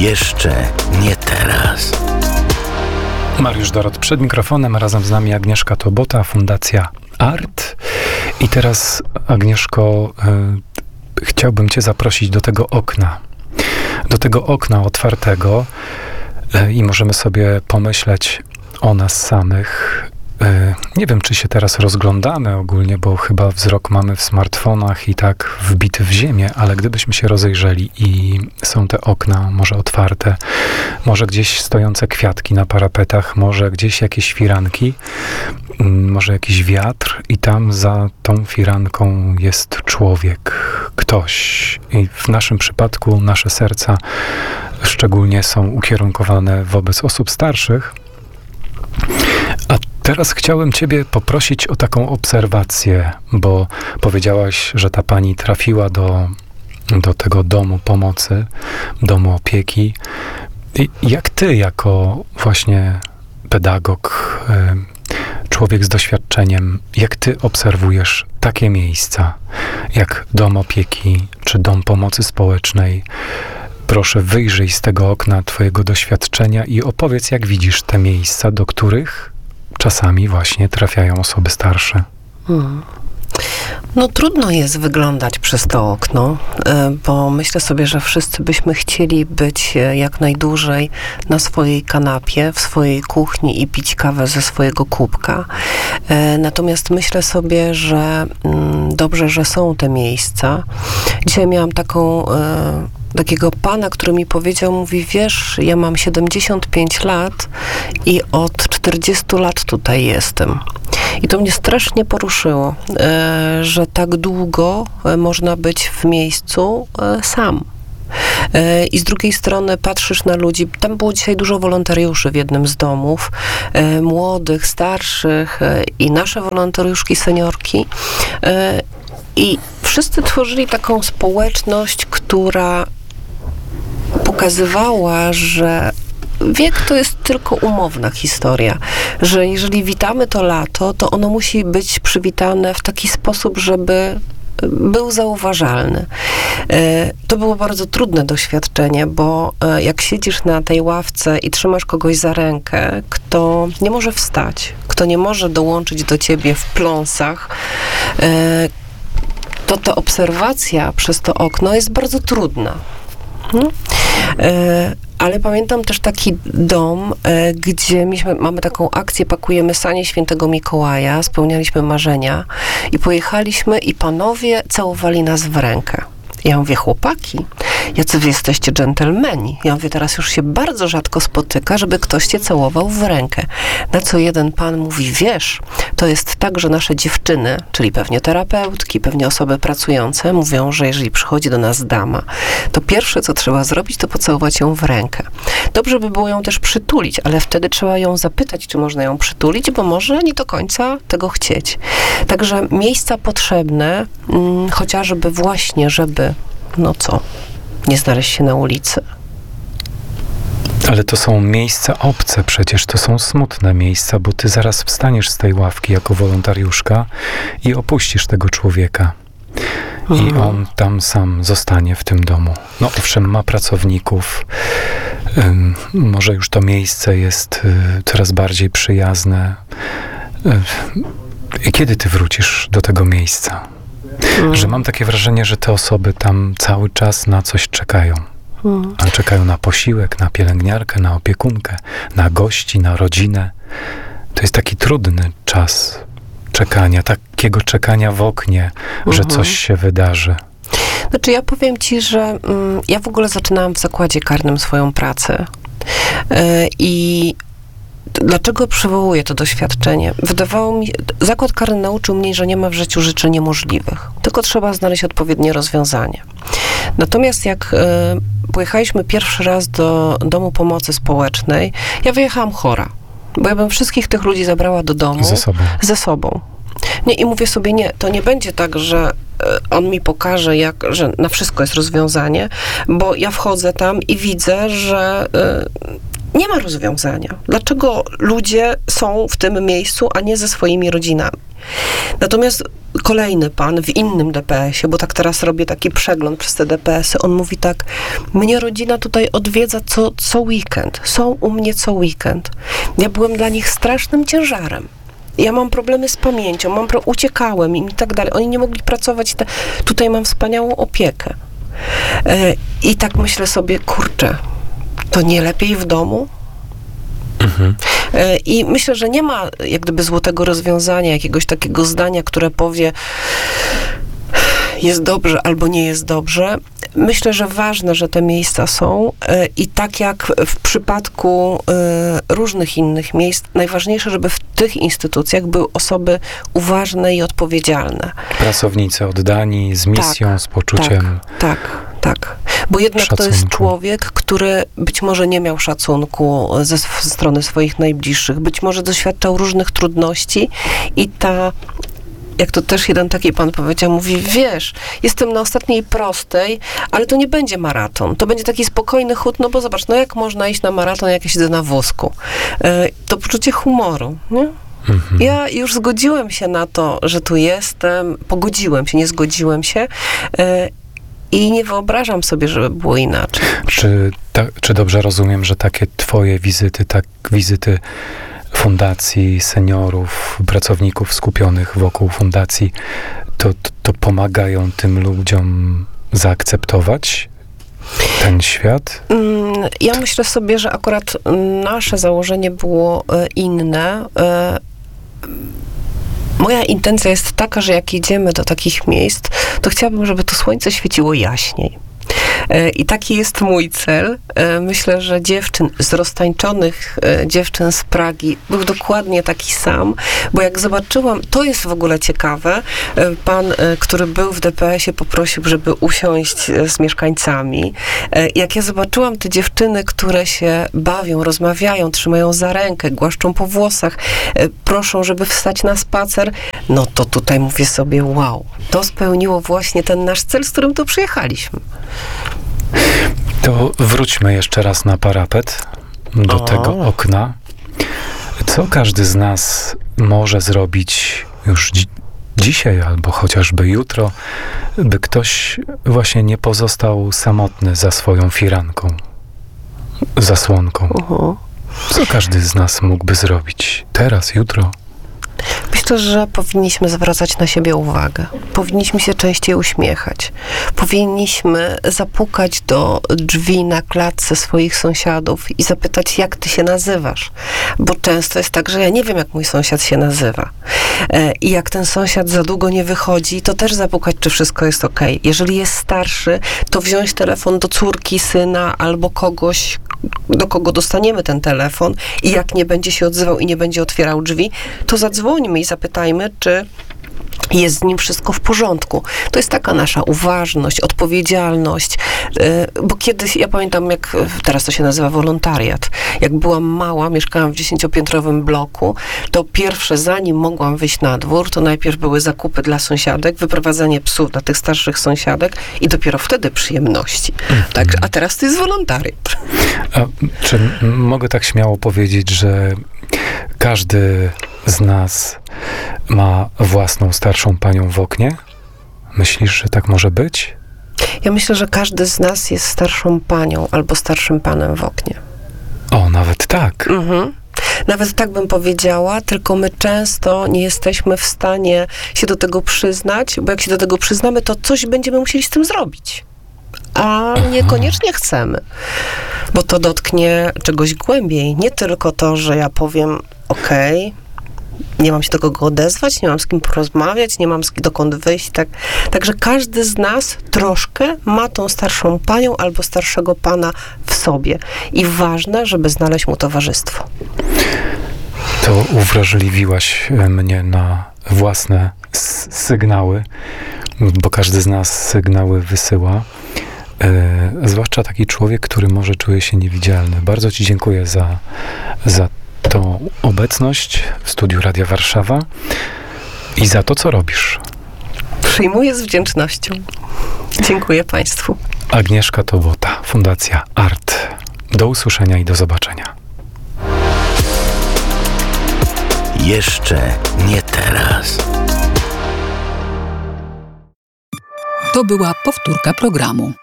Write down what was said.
Jeszcze nie teraz. Mariusz Dorot przed mikrofonem, razem z nami Agnieszka Tobota, Fundacja ART. I teraz, Agnieszko, chciałbym Cię zaprosić do tego okna otwartego i możemy sobie pomyśleć o nas samych. Nie wiem, czy się teraz rozglądamy ogólnie, bo chyba wzrok mamy w smartfonach i tak wbity w ziemię, ale gdybyśmy się rozejrzeli i są te okna może otwarte, może gdzieś stojące kwiatki na parapetach, może gdzieś jakieś firanki, może jakiś wiatr i tam za tą firanką jest człowiek, ktoś. I w naszym przypadku nasze serca szczególnie są ukierunkowane wobec osób starszych. A teraz chciałem Ciebie poprosić o taką obserwację, bo powiedziałaś, że ta pani trafiła do tego domu pomocy, domu opieki. I jak Ty, jako właśnie pedagog, człowiek z doświadczeniem, jak Ty obserwujesz takie miejsca, jak dom opieki czy dom pomocy społecznej? Proszę, wyjrzyj z tego okna Twojego doświadczenia i opowiedz, jak widzisz te miejsca, do których czasami właśnie trafiają osoby starsze. No trudno jest wyglądać przez to okno, bo myślę sobie, że wszyscy byśmy chcieli być jak najdłużej na swojej kanapie, w swojej kuchni i pić kawę ze swojego kubka. Natomiast myślę sobie, że dobrze, że są te miejsca. Dzisiaj miałam takiego pana, który mi powiedział, mówi, wiesz, ja mam 75 lat i od 40 lat tutaj jestem. I to mnie strasznie poruszyło, że tak długo można być w miejscu sam. I z drugiej strony patrzysz na ludzi, tam było dzisiaj dużo wolontariuszy w jednym z domów, młodych, starszych i nasze wolontariuszki, seniorki. I wszyscy tworzyli taką społeczność, która pokazywała, że wiek to jest tylko umowna historia, że jeżeli witamy to lato, to ono musi być przywitane w taki sposób, żeby był zauważalny. To było bardzo trudne doświadczenie, bo jak siedzisz na tej ławce i trzymasz kogoś za rękę, kto nie może wstać, kto nie może dołączyć do ciebie w pląsach, to ta obserwacja przez to okno jest bardzo trudna. Ale pamiętam też taki dom, gdzie mamy taką akcję, pakujemy sanie Świętego Mikołaja, spełnialiśmy marzenia i pojechaliśmy i panowie całowali nas w rękę. Ja mówię, chłopaki, jacy wy jesteście dżentelmeni. Ja mówię, teraz już się bardzo rzadko spotyka, żeby ktoś cię całował w rękę. Na co jeden pan mówi, wiesz, to jest tak, że nasze dziewczyny, czyli pewnie terapeutki, pewnie osoby pracujące, mówią, że jeżeli przychodzi do nas dama, to pierwsze, co trzeba zrobić, to pocałować ją w rękę. Dobrze by było ją też przytulić, ale wtedy trzeba ją zapytać, czy można ją przytulić, bo może nie do końca tego chcieć. Także miejsca potrzebne, chociażby właśnie, żeby nie znaleźć się na ulicy. Ale to są miejsca obce przecież, to są smutne miejsca, bo ty zaraz wstaniesz z tej ławki jako wolontariuszka i opuścisz tego człowieka. I on tam sam zostanie w tym domu. No owszem, ma pracowników, może już to miejsce jest coraz bardziej przyjazne. I kiedy ty wrócisz do tego miejsca? Że mam takie wrażenie, że te osoby tam cały czas na coś czekają. A czekają na posiłek, na pielęgniarkę, na opiekunkę, na gości, na rodzinę. To jest taki trudny czas czekania, takiego czekania w oknie, że coś się wydarzy. Znaczy ja powiem ci, że ja w ogóle zaczynałam w zakładzie karnym swoją pracę. I dlaczego przywołuję to doświadczenie? Wydawało mi się, zakład karny nauczył mnie, że nie ma w życiu rzeczy niemożliwych, tylko trzeba znaleźć odpowiednie rozwiązanie. Natomiast jak pojechaliśmy pierwszy raz do domu pomocy społecznej, ja wyjechałam chora, bo ja bym wszystkich tych ludzi zabrała do domu ze sobą. Nie, i mówię sobie, nie, to nie będzie tak, że on mi pokaże, że na wszystko jest rozwiązanie, bo ja wchodzę tam i widzę, że nie ma rozwiązania. Dlaczego ludzie są w tym miejscu, a nie ze swoimi rodzinami? Natomiast kolejny pan w innym DPS-ie, bo tak teraz robię taki przegląd przez te DPS-y, on mówi tak, mnie rodzina tutaj odwiedza co weekend. Są u mnie co weekend. Ja byłem dla nich strasznym ciężarem. Ja mam problemy z pamięcią, uciekałem im i tak dalej. Oni nie mogli pracować. Tutaj mam wspaniałą opiekę. I tak myślę sobie, kurczę, to nie lepiej w domu? Mhm. I myślę, że nie ma jak gdyby złotego rozwiązania, jakiegoś takiego zdania, które powie jest dobrze albo nie jest dobrze. Myślę, że ważne, że te miejsca są i tak jak w przypadku różnych innych miejsc, najważniejsze, żeby w tych instytucjach były osoby uważne i odpowiedzialne. Pracownicy oddani, z misją, tak, z poczuciem. Tak. Bo jednak szacunku. To jest człowiek, który być może nie miał szacunku ze strony swoich najbliższych, być może doświadczał różnych trudności i jak to też jeden taki pan powiedział, mówi, wiesz, jestem na ostatniej prostej, ale to nie będzie maraton. To będzie taki spokojny chód, no bo zobacz, no jak można iść na maraton, jak ja siedzę na wózku? To poczucie humoru, nie? Mhm. Ja już zgodziłem się na to, że tu jestem, pogodziłem się, nie zgodziłem się i nie wyobrażam sobie, żeby było inaczej. Czy dobrze rozumiem, że takie twoje wizyty fundacji, seniorów, pracowników skupionych wokół fundacji, to pomagają tym ludziom zaakceptować ten świat? Ja myślę sobie, że akurat nasze założenie było inne. Moja intencja jest taka, że jak jedziemy do takich miejsc, to chciałabym, żeby to słońce świeciło jaśniej. I taki jest mój cel. Myślę, że dziewczyn, z roztańczonych dziewczyn z Pragi był dokładnie taki sam, bo jak zobaczyłam, to jest w ogóle ciekawe, pan, który był w DPS-ie, poprosił, żeby usiąść z mieszkańcami. Jak ja zobaczyłam te dziewczyny, które się bawią, rozmawiają, trzymają za rękę, głaszczą po włosach, proszą, żeby wstać na spacer, no to tutaj mówię sobie, wow, to spełniło właśnie ten nasz cel, z którym tu przyjechaliśmy. To wróćmy jeszcze raz na parapet, do tego okna. Co każdy z nas może zrobić już dzisiaj albo chociażby jutro, by ktoś właśnie nie pozostał samotny za swoją firanką, zasłonką? Co każdy z nas mógłby zrobić teraz, jutro? Myślę, że powinniśmy zwracać na siebie uwagę. Powinniśmy się częściej uśmiechać. Powinniśmy zapukać do drzwi na klatce swoich sąsiadów i zapytać, jak ty się nazywasz. Bo często jest tak, że ja nie wiem, jak mój sąsiad się nazywa. I jak ten sąsiad za długo nie wychodzi, to też zapukać, czy wszystko jest okej. Jeżeli jest starszy, to wziąć telefon do córki, syna albo kogoś, do kogo dostaniemy ten telefon i jak nie będzie się odzywał i nie będzie otwierał drzwi, to zadzwońmy i zapytajmy, czy jest z nim wszystko w porządku. To jest taka nasza uważność, odpowiedzialność, bo kiedyś, ja pamiętam, jak teraz to się nazywa wolontariat. Jak byłam mała, mieszkałam w 10-piętrowym bloku, to pierwsze, zanim mogłam wyjść na dwór, to najpierw były zakupy dla sąsiadek, wyprowadzanie psów dla tych starszych sąsiadek i dopiero wtedy przyjemności. Tak, a teraz to jest wolontariat. A czy mogę tak śmiało powiedzieć, że każdy z nas ma własną starszą panią w oknie? Myślisz, że tak może być? Ja myślę, że każdy z nas jest starszą panią albo starszym panem w oknie. O, nawet tak. Mhm. Nawet tak bym powiedziała, tylko my często nie jesteśmy w stanie się do tego przyznać, bo jak się do tego przyznamy, to coś będziemy musieli z tym zrobić. A niekoniecznie chcemy, bo to dotknie czegoś głębiej. Nie tylko to, że ja powiem, okej, nie mam się do kogo odezwać, nie mam z kim porozmawiać, nie mam dokąd wyjść. Także każdy z nas troszkę ma tą starszą panią albo starszego pana w sobie. I ważne, żeby znaleźć mu towarzystwo. To uwrażliwiłaś mnie na własne sygnały, bo każdy z nas sygnały wysyła. Zwłaszcza taki człowiek, który może czuje się niewidzialny. Bardzo ci dziękuję za tą obecność w studiu Radia Warszawa i za to, co robisz. Przyjmuję z wdzięcznością. Dziękuję Państwu. Agnieszka Tobota, Fundacja ART. Do usłyszenia i do zobaczenia. Jeszcze nie teraz. To była powtórka programu.